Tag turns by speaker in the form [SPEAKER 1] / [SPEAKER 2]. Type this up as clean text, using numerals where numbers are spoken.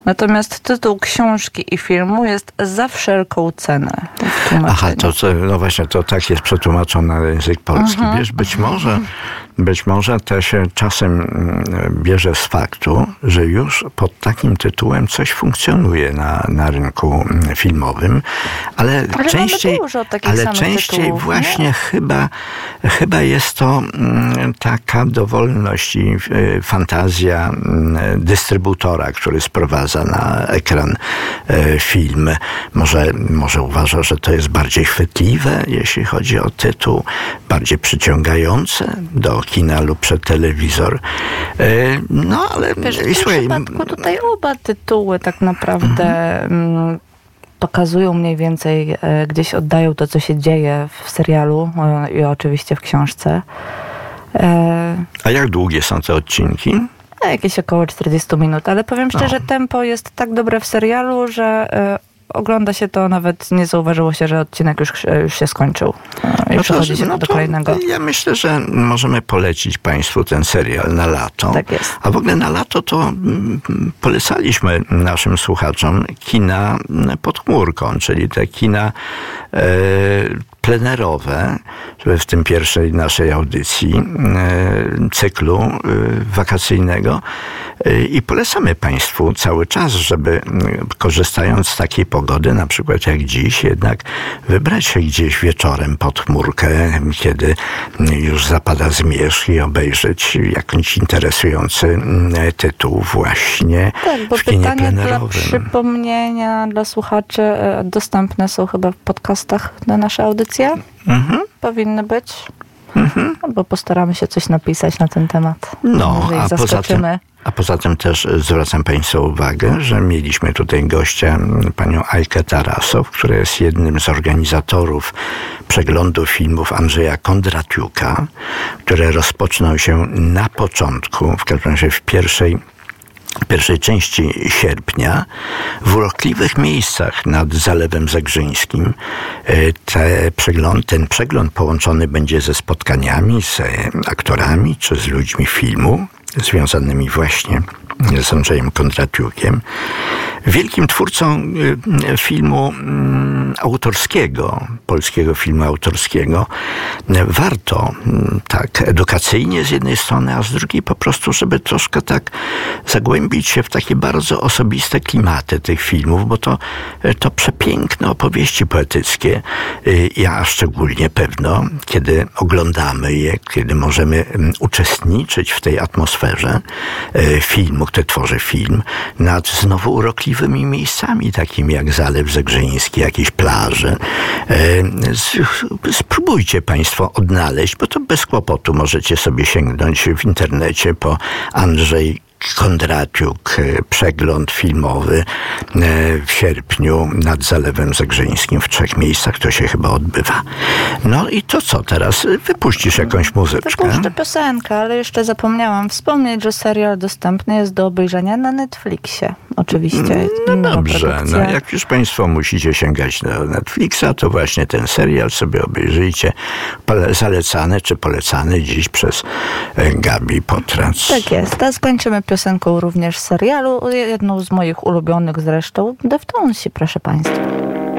[SPEAKER 1] Natomiast tytuł książki i filmu jest za wszelką cenę.
[SPEAKER 2] Aha, no właśnie, to tak jest przetłumaczone na język polski. Wiesz, być może to się czasem bierze z faktu, że już pod takim tytułem coś funkcjonuje na rynku filmowym, ale częściej
[SPEAKER 1] tytułów,
[SPEAKER 2] właśnie chyba jest to taka dowolność i fantazja dystrybutora, który sprowadza na ekran film. Może uważa, że to jest bardziej chwytliwe, jeśli chodzi o tytuł, bardziej przyciągające do kina lub przed telewizor. No, ale...
[SPEAKER 1] Wiesz, w tym przypadku tutaj oba tytuły tak naprawdę pokazują mniej więcej, gdzieś oddają to, co się dzieje w serialu i oczywiście w książce.
[SPEAKER 2] A jak długie są te odcinki?
[SPEAKER 1] Jakieś około 40 minut, ale powiem szczerze, tempo jest tak dobre w serialu, że ogląda się to, nawet nie zauważyło się, że odcinek już się skończył i przechodzi się do kolejnego.
[SPEAKER 2] Ja myślę, że możemy polecić Państwu ten serial na lato.
[SPEAKER 1] Tak jest.
[SPEAKER 2] A w ogóle na lato to polecaliśmy naszym słuchaczom kina pod chmurką, czyli te kina plenerowe, w tym pierwszej naszej audycji cyklu wakacyjnego, i polecamy Państwu cały czas, żeby korzystając z takiej pogody, na przykład jak dziś, jednak wybrać się gdzieś wieczorem pod chmurkę, kiedy już zapada zmierzch, i obejrzeć jakiś interesujący tytuł właśnie w kinie plenerowym.
[SPEAKER 1] Dla przypomnienia dla słuchaczy, dostępne są chyba w podcastach na nasze audycje. Powinny być. Albo postaramy się coś napisać na ten temat.
[SPEAKER 2] No, a poza tym też zwracam Państwu uwagę, że mieliśmy tutaj gościa, panią Ajkę Tarasow, która jest jednym z organizatorów przeglądu filmów Andrzeja Kondratiuka, które rozpoczną się na początku, w każdym razie w pierwszej części sierpnia, w urokliwych miejscach nad Zalewem Zegrzyńskim. Ten przegląd połączony będzie ze spotkaniami z aktorami czy z ludźmi filmu, związanymi właśnie z Andrzejem Kondratiukiem, wielkim twórcą filmu autorskiego, polskiego filmu autorskiego. Warto tak edukacyjnie z jednej strony, a z drugiej po prostu, żeby troszkę tak zagłębić się w takie bardzo osobiste klimaty tych filmów, bo to przepiękne opowieści poetyckie. Ja szczególnie pewno, kiedy oglądamy je, kiedy możemy uczestniczyć w tej atmosferze filmu, który tworzy film, nad znowu urokliwymi miejscami, takimi jak Zalew Zegrzyński, jakieś plaże. Spróbujcie Państwo odnaleźć, bo to bez kłopotu możecie sobie sięgnąć w internecie po Andrzej Kondratiuk, przegląd filmowy w sierpniu nad Zalewem Zegrzyńskim w 3 miejscach. To się chyba odbywa. No i to co teraz? Wypuścisz jakąś muzyczkę?
[SPEAKER 1] Wypuszczę piosenkę, ale jeszcze zapomniałam wspomnieć, że serial dostępny jest do obejrzenia na Netflixie. Oczywiście.
[SPEAKER 2] No dobrze, jak już Państwo musicie sięgać do Netflixa, to właśnie ten serial sobie obejrzyjcie. Zalecany czy polecany dziś przez Gabi Potrac.
[SPEAKER 1] Tak jest. A skończymy piosenką również z serialu, jedną z moich ulubionych zresztą, Deftonsi, proszę Państwa.